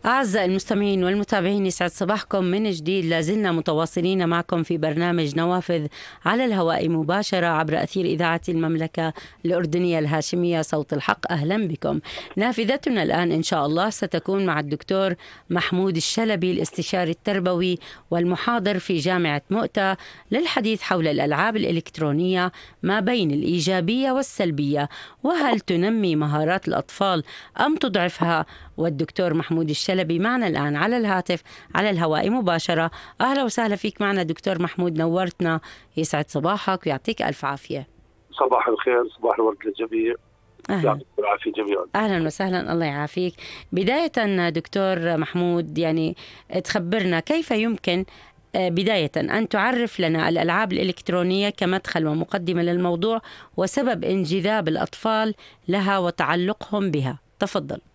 أعزائي المستمعين والمتابعين، يسعد صباحكم من جديد. لازلنا متواصلين معكم في برنامج نوافذ على الهواء مباشرة عبر أثير إذاعة المملكة الأردنية الهاشمية صوت الحق. أهلا بكم. نافذتنا الآن إن شاء الله ستكون مع الدكتور محمود الشلبي، الاستشاري التربوي والمحاضر في جامعة مؤتة، للحديث حول الألعاب الإلكترونية، ما بين الإيجابية والسلبية، وهل تنمي مهارات الأطفال أم تضعفها. والدكتور محمود الشلبي معنا الآن على الهاتف على الهواء مباشرة. أهلا وسهلا فيك معنا دكتور محمود، نورتنا، يسعد صباحك ويعطيك ألف عافية. صباح الخير، صباح الورد للجميع. يعطيك العافية جميعا. أهلا وسهلا، الله يعافيك. بداية دكتور محمود، يعني تخبرنا كيف يمكن بداية أن تعرف لنا الألعاب الإلكترونية كمدخل ومقدمة للموضوع، وسبب انجذاب الأطفال لها وتعلقهم بها. تفضل.